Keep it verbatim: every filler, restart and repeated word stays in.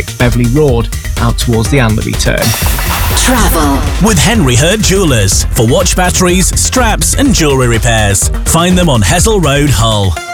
traffic, Beverley Road, out towards the Anleby turn. Travel with Henry Hurd Jewellers for watch batteries, straps and jewellery repairs. Find them on Hessel Road, Hull.